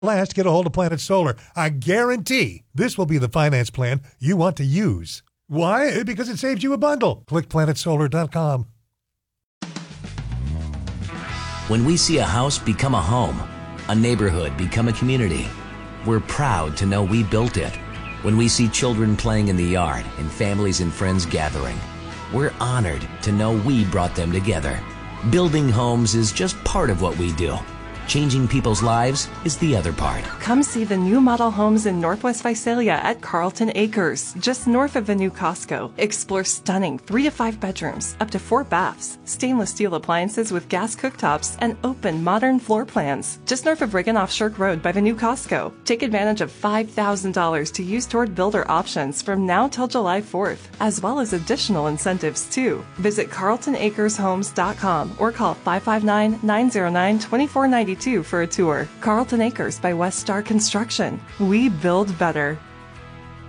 Last, get a hold of Planet Solar. I guarantee this will be the finance plan you want to use. Why? Because it saves you a bundle. Click planetsolar.com. When we see a house become a home, a neighborhood become a community, we're proud to know we built it. When we see children playing in the yard and families and friends gathering, we're honored to know we brought them together. Building homes is just part of what we do. Changing people's lives is the other part. Come see the new model homes in Northwest Visalia at Carlton Acres, just north of the new Costco. Explore stunning 3 to 5 bedrooms, up to 4 baths, stainless steel appliances with gas cooktops, and open modern floor plans. Just north of Brigham off Shirk Road by the new Costco. Take advantage of $5,000 to use toward builder options from now till July 4th, as well as additional incentives too. Visit CarltonAcresHomes.com or call 559-909-2492 for a tour. Carlton Acres by West Star Construction. We build better.